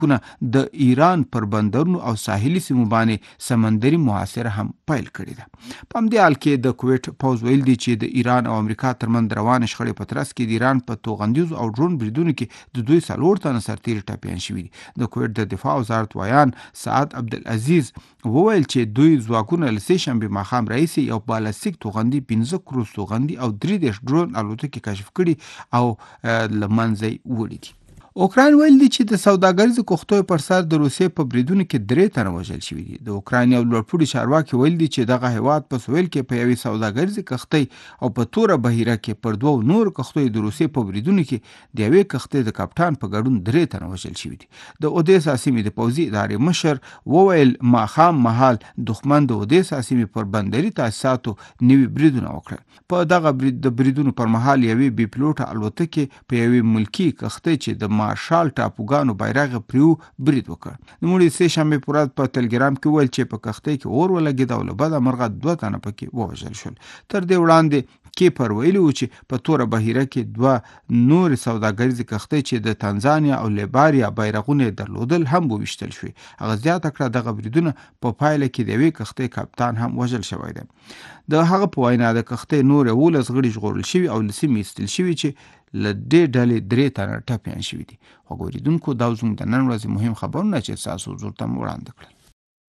د ایران پر بندرونو او ساحلي سیمو باندې سمندري محاصره هم پیل کړې ده. په همدې حال کې د کویټ پوځ ویل دي چې د ایران او امریکا ترمنځ روانه شخړې په ترڅ کې د ایران په توغندیزو او ډرون بریدونو کې د دوی 4 تنه سرتیري ټپیان شوي دي. د کویټ د دفاع وزارت ویان سعد عبدالعزیز وویل چې دوی ځواکونه له سې شنبې ماښام راهیسې یو بالستیک توغندي، 15 کروز توغندي او 3 ډرون الوتکې کشف کړي او له منځه وړي دي. اوکراین ویل دي چې د سوداګریزو کښتیو پر سر د روسیې په بریدونو کې 3 تنه وژل شوي دي. د اوکراین یو لوړپوړي چارواکي ویل دي چې دغه هیواد په سویل کې په یوې سوداګریزې کښتۍ او په توره بحیره کې پر 2 نورو کښتیو د روسیې په بریدونو کې د یوې کښتۍ د کپټان په ګډون 3 تنه وژل شوي دي. د اودیسا سیمې د پوځي ادارې مشر وویل ماښام مهال دښمن د اودیسا سیمې پر بندري تاسیساتو نوي بریدونه وکړل. په دغه بریدونو پر مهال یوې بې پلوټه الوتکې په یوې ملکي کښتۍ چې د مارشال ټاپوګانو بیرغ پریو برید وکړ. نوموړي سې شنبې پر ورځ په ټلګرام کې ویل چې په کښتۍ کې اور ولګېد او له بده مرغه 2 تنه پکې ووژل شول. تر دې وړاندې کیپر ویلي و چې په توره بحیره کې 2 نور سوداګریزې کښتۍ چې د تنزانیا او لیباریا بیرغونه درلودل هم وویشتل شوي. هغه زیاته کړه دغه بریدونه په پایله کې د یوې کښتۍ کپتان هم وژل شوی دی. د هغه په وینا د کښتۍ نور 11 غړي ژغورل شوي او له سیمې ایستل شوي چې له دې ډلې 3 تنه ټپیان شوي دي. وګوریدونکو دا زموږ د نن ورځې مهم خبرونه چې تاسو حضور ته وړاندې کړل.